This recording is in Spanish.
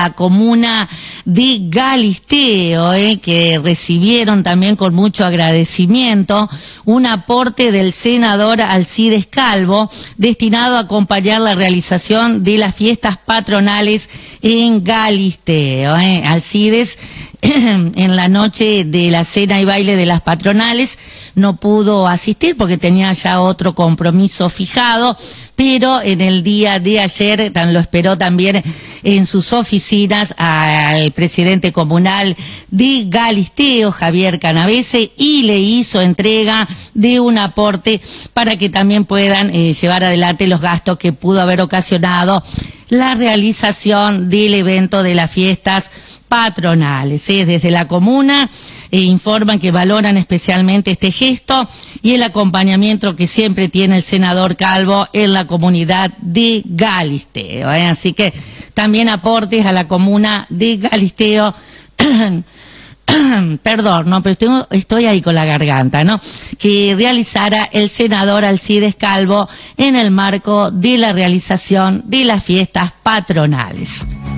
la comuna de Galisteo, que recibieron también con mucho agradecimiento un aporte del senador Alcides Calvo destinado a acompañar la realización de las fiestas patronales en Galisteo. Alcides en la noche de la cena y baile de las patronales no pudo asistir porque tenía ya otro compromiso fijado, pero en el día de ayer lo esperó también en sus oficinas al presidente comunal de Galisteo, Javier Canavese, y le hizo entrega de un aporte para que también puedan llevar adelante los gastos que pudo haber ocasionado la realización del evento de las fiestas patronales. Desde la comuna informan que valoran especialmente este gesto y el acompañamiento que siempre tiene el senador Calvo en la comunidad de Galisteo. Así que también aportes a la comuna de Galisteo. Perdón, no, pero estoy ahí con la garganta, ¿no? Que realizara el senador Alcides Calvo en el marco de la realización de las fiestas patronales.